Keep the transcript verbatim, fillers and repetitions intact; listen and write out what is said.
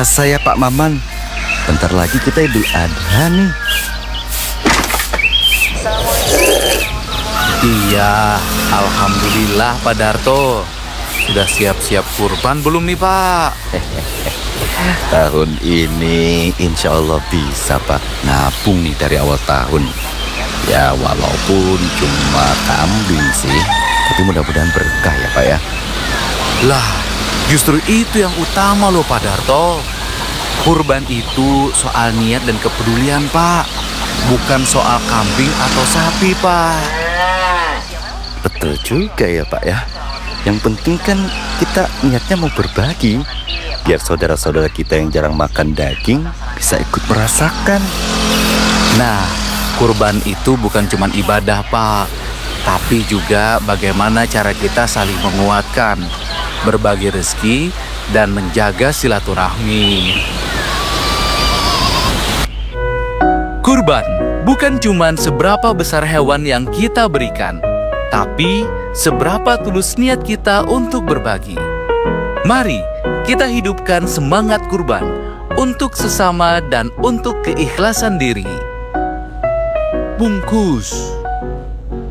terasa ya Pak Maman. Bentar lagi kita Idul Adha nih. Iya, alhamdulillah Pak Darto. Sudah siap-siap kurban belum nih Pak? Tahun ini insya Allah bisa Pak nabung nih dari awal tahun. Ya walaupun cuma kambing sih, tapi mudah-mudahan berkah ya Pak ya. Lah, justru itu yang utama loh Pak Darto. Kurban itu soal niat dan kepedulian Pak, bukan soal kambing atau sapi Pak. Betul juga ya Pak ya. Yang penting kan kita niatnya mau berbagi, biar saudara-saudara kita yang jarang makan daging bisa ikut merasakan. Nah, kurban itu bukan cuma ibadah Pak, tapi juga bagaimana cara kita saling menguatkan, berbagi rezeki, dan menjaga silaturahmi. Kurban bukan cuma seberapa besar hewan yang kita berikan, tapi seberapa tulus niat kita untuk berbagi. Mari kita hidupkan semangat kurban untuk sesama dan untuk keikhlasan diri. Bungkus.